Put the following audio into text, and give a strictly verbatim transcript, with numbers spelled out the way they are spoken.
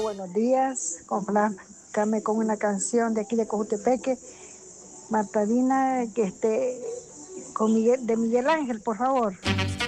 buenos días. Complázcame con una canción de aquí de Cojutepeque, Martadina, que esté con Miguel, de Miguel Ángel, por favor.